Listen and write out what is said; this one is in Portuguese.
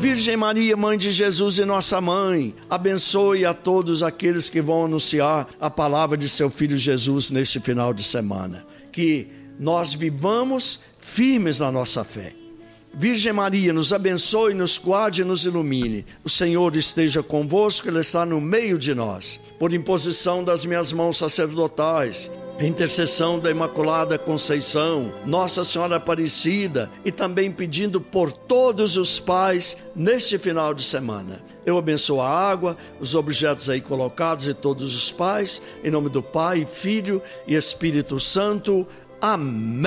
Virgem Maria, Mãe de Jesus e nossa Mãe, abençoe a todos aqueles que vão anunciar a palavra de seu Filho Jesus neste final de semana. Que nós vivamos firmes na nossa fé. Virgem Maria, nos abençoe, nos guarde e nos ilumine. O Senhor esteja convosco, Ele está no meio de nós. Por imposição das minhas mãos sacerdotais, intercessão da Imaculada Conceição, Nossa Senhora Aparecida e também pedindo por todos os pais neste final de semana. Eu abençoo a água, os objetos aí colocados e todos os pais, em nome do Pai, Filho e Espírito Santo. Amém.